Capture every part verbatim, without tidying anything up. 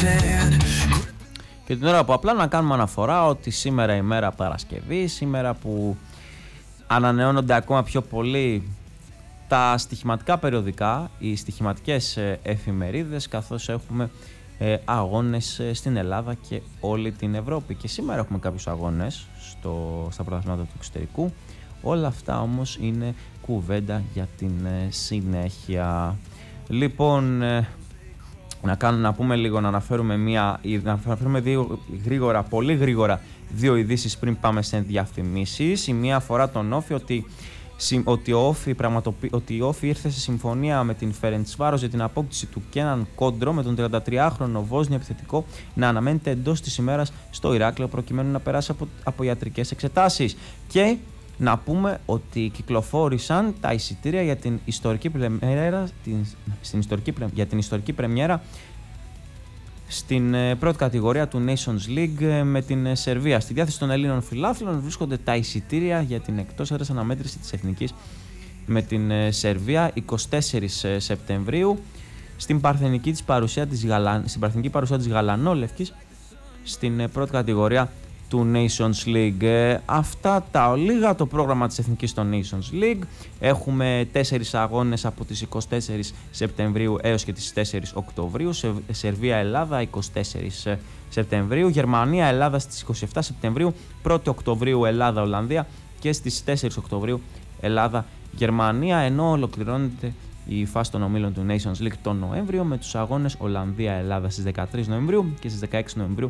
Και την ώρα που απλά να κάνουμε αναφορά ότι σήμερα η μέρα Παρασκευή, σήμερα που ανανεώνονται ακόμα πιο πολύ τα στοιχηματικά περιοδικά, οι στοιχηματικές εφημερίδες, καθώς έχουμε ε, αγώνες στην Ελλάδα και όλη την Ευρώπη. Και σήμερα έχουμε κάποιους αγώνες στο, στα πρωταθλήματα του εξωτερικού. Όλα αυτά όμως είναι κουβέντα για την ε, συνέχεια. Λοιπόν, ε, να, κάνουμε, να πούμε λίγο, να αναφέρουμε, μία, να αναφέρουμε δύο, γρήγορα, πολύ γρήγορα δύο ειδήσεις πριν πάμε σε διαφημίσεις. Η μία αφορά τον Όφη, ότι, ότι, ο Όφη πραγματοποιη, ότι ο Όφη ήρθε σε συμφωνία με την Φερεντσβάρος για την απόκτηση του Κέναν Κόντρο, με τον τριαντατριάχρονο Βόσνιο επιθετικό να αναμένεται εντός της ημέρας στο Ηράκλειο προκειμένου να περάσει από, από ιατρικές εξετάσεις. Και να πούμε ότι κυκλοφόρησαν τα εισιτήρια για την ιστορική πρεμιέρα, την, στην ιστορική, για την ιστορική πρεμιέρα στην πρώτη κατηγορία του Nations League με την Σερβία. Στη διάθεση των Ελλήνων φιλάθλων βρίσκονται τα εισιτήρια για την εκτός έδρας αναμέτρηση της Εθνικής με την Σερβία εικοστή τέταρτη Σεπτεμβρίου στην παρθενική, της παρουσία της Γαλα... στην παρθενική παρουσία της Γαλανόλευκης στην πρώτη κατηγορία του Nations League. Ε, αυτά τα λίγα το πρόγραμμα της Εθνικής στο Nations League. Έχουμε τέσσερις αγώνες από τις εικοστή τέταρτη Σεπτεμβρίου έως και τις τέσσερις Οκτωβρίου. Σε, Σερβία-Ελλάδα εικοστή τέταρτη Σεπτεμβρίου. Γερμανία-Ελλάδα στις εικοστή εβδόμη Σεπτεμβρίου. πρώτη Οκτωβρίου Ελλάδα-Ολλανδία και στις τέσσερις Οκτωβρίου Ελλάδα-Γερμανία. Ενώ ολοκληρώνεται η φάση των ομίλων του Nations League τον Νοέμβριο με τους αγώνες Ολλανδία-Ελλάδα στις δεκατρείς Νοεμβρίου και στις δεκαέξι Νοεμβρίου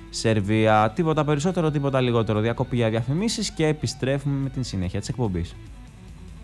Ελλάδα-Σερβία. Τίποτα περισσότερο, τίποτα λιγότερο. Διακοπή για διαφημίσεις και επιστρέφουμε με την συνέχεια της εκπομπής.